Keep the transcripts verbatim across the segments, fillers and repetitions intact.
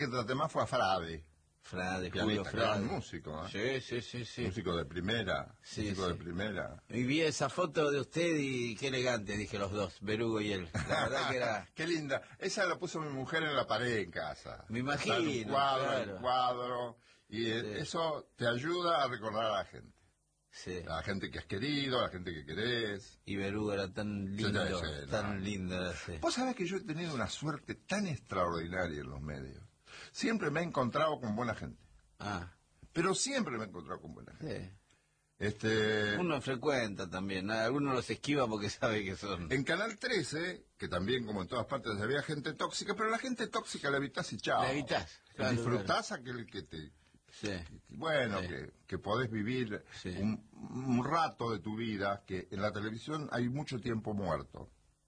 que traté más fue a Frade. Frade, Pianista, Julio gran Frade. músico, ¿eh? Sí, sí, sí, sí. Músico de primera, Sí, músico sí. de primera. Y vi esa foto de usted y qué elegante, dije los dos, Berugo y él. La verdad que era... Qué linda. Esa la puso mi mujer en la pared en casa. Me imagino, Está en un cuadro, claro. en cuadro. Y Sí. eso te ayuda a recordar a la gente. Sí. A la gente que has querido, a la gente que querés. Y Berugo era tan lindo, Sí, sí, tan no. lindo. Era, sí. Vos sabés que yo he tenido una suerte tan extraordinaria en los medios. Siempre me he encontrado con buena gente. Ah, Pero siempre me he encontrado con buena gente. sí. Este, Uno frecuenta también, ¿no? Algunos los esquiva porque sabe que son... en Canal trece, que también como en todas partes había gente tóxica, pero la gente tóxica la evitás y chao. La evitás, claro, Disfrutás aquel que te... Sí. que- bueno, Sí. que, que podés vivir Sí. un, un rato de tu vida, que en la televisión hay mucho tiempo muerto.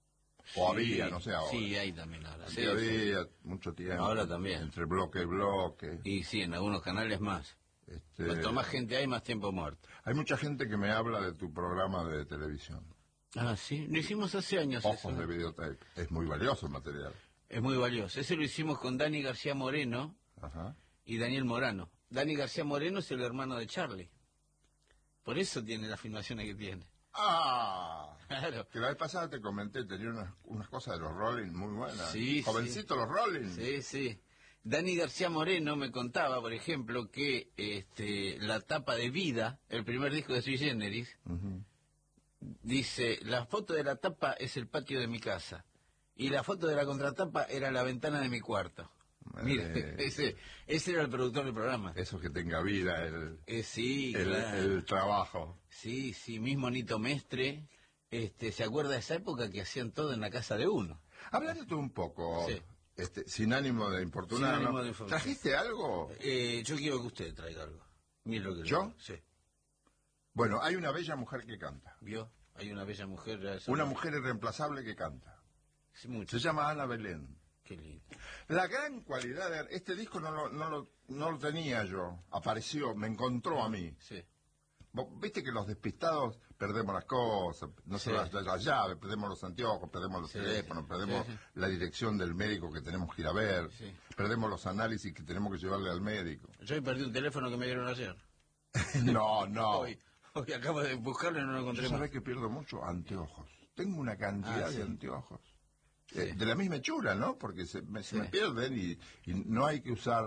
O había, no sé ahora. Sí, hay también ahora. Aquí Sí, había mucho tiempo. Ahora también. Entre bloque y bloque. sí. Y sí, en algunos canales más. Este, Cuanto más gente hay, más tiempo muerto. hay mucha gente que me habla de tu programa de televisión. Ah, sí. Lo hicimos hace años Ojos eso. de videotape. Es muy valioso el material. Es muy valioso. Ese lo hicimos con Dani García Moreno Ajá. y Daniel Morano. Dani García Moreno es el hermano de Charlie. Por eso tiene las filmaciones que tiene. ¡Ah! Claro. Que la vez pasada te comenté, tenía unas, unas cosas de los Rolling muy buenas. Sí, Jovencitos los Rolling. Sí, sí. Dani García Moreno me contaba, por ejemplo, que este, la tapa de Vida, el primer disco de Sui Generis, Ujú. dice, la foto de la tapa es el patio de mi casa y la foto de la contratapa era la ventana de mi cuarto. Mire, Eh. ese, ese era el productor del programa. Eso que tenga vida, el, Eh, sí, el, claro. el trabajo. Sí, sí, mismo Nito Mestre, este, se acuerda de esa época que hacían todo en la casa de uno. Háblate tú un poco, Sí. este, sin ánimo de importunar. Sin ánimo ¿no? de informar. ¿Trajiste algo? Eh, yo quiero que usted traiga algo. Mire lo que le ¿Yo? digo. Sí. Bueno, hay una bella mujer que canta. ¿Vio? Hay una bella mujer. esa Una no- mujer irreemplazable que canta. Sí, mucho. Se llama Ana Belén. Qué lindo. La gran cualidad de este disco no lo, no lo, no lo tenía yo. Apareció, me encontró a mí. Sí. Vos viste que los despistados perdemos las cosas, no Sí. solo las, las llaves, perdemos los anteojos, perdemos los Sí, teléfonos, sí, perdemos sí, sí. la dirección del médico que tenemos que ir a ver, Sí. perdemos los análisis que tenemos que llevarle al médico. Yo hoy perdí un teléfono que me dieron ayer. No, no. Hoy, hoy acabo de buscarlo y no lo encontré Yo más. sabés que pierdo mucho anteojos. Tengo una cantidad Ah, sí. de anteojos. Sí. Eh, de la misma hechura, ¿no? Porque se me, se Sí. me pierden y, y no hay que usar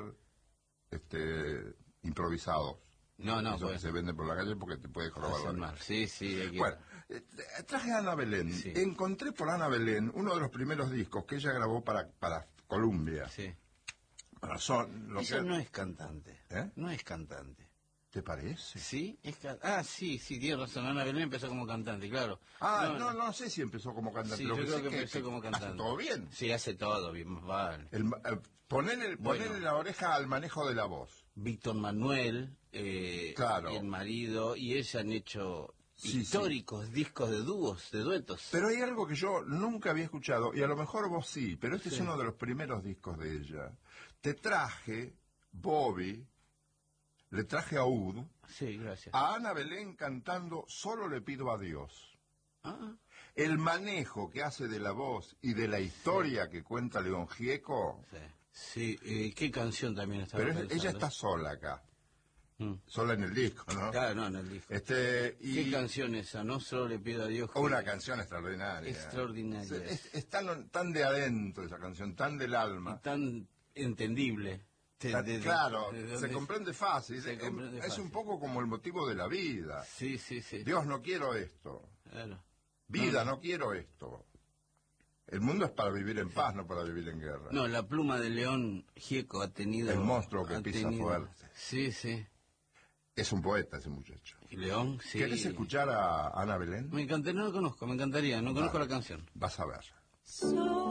este improvisados. No, no, Esos pues. que se venden por la calle porque te puede robar la Hacen vida. mal. Sí, sí, hay que... Bueno, eh, traje a Ana Belén. Sí. Encontré por Ana Belén uno de los primeros discos que ella grabó para, para Columbia. Sí. Para Son, lo Ella que- no es cantante. ¿Eh? No es cantante. ¿Te parece? ¿Sí? Es can- ah, sí, sí, tiene razón. Ana Belén empezó como cantante, claro. Ah, no, no, sé si empezó como cantante. Sí, pero yo que creo sé que empezó como cantante. hace todo bien. Sí, hace todo bien, más vale. El, eh, ponerle, Bueno. ponerle la oreja al manejo de la voz. Víctor Manuel, eh, Claro. y el marido, y ella han hecho Sí, históricos discos de dúos, de duetos. Pero hay algo que yo nunca había escuchado, y a lo mejor vos sí, pero este Sí. es uno de los primeros discos de ella. Te traje, Bobby, le traje a Ud, Sí, gracias. a Ana Belén cantando Solo le pido a Dios. Ah, El manejo que hace de la voz y de la historia que cuenta León Gieco, sí. Sí, eh, qué canción también estaba pero es- pensando. ella está sola acá, Mm. sola en el disco, ¿no? Claro, no, en el disco. Este, y ¿Qué canción esa? No solo le pido a Dios que... una canción extraordinaria. Extraordinaria. Es, es tan, tan de adentro esa canción, tan del alma. tan entendible. De- Tan- de- de- claro, de se dónde- comprende fácil. Se es, comprende es fácil. un poco como el motivo de la vida. Sí, sí, sí. Dios, no quiero esto. Claro. Vida, No. no quiero esto. El mundo es para vivir en paz, no para vivir en guerra. No, la pluma de León Gieco ha tenido... El monstruo que ha pisa tenido- fuerte. Sí, sí. Es un poeta ese muchacho. Y León, sí. ¿Querés escuchar a Ana Belén? Me encantaría, no lo conozco, me encantaría, no conozco Vale. la canción. Vas a ver.